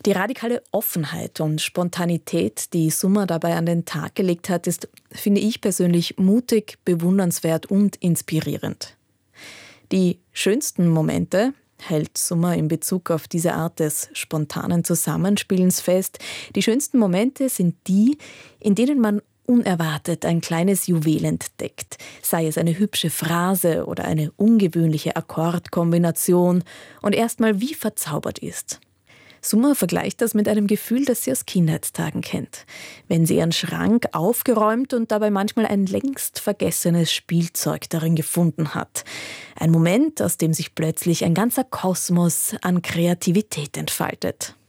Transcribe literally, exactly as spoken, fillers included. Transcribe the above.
Die radikale Offenheit und Spontanität, die Summer dabei an den Tag gelegt hat, ist, finde ich persönlich, mutig, bewundernswert und inspirierend. Die schönsten Momente hält Summer in Bezug auf diese Art des spontanen Zusammenspielens fest. Die schönsten Momente sind die, in denen man unerwartet ein kleines Juwel entdeckt, sei es eine hübsche Phrase oder eine ungewöhnliche Akkordkombination und erstmal wie verzaubert ist. Summer vergleicht das mit einem Gefühl, das sie aus Kindheitstagen kennt. Wenn sie ihren Schrank aufgeräumt und dabei manchmal ein längst vergessenes Spielzeug darin gefunden hat. Ein Moment, aus dem sich plötzlich ein ganzer Kosmos an Kreativität entfaltet.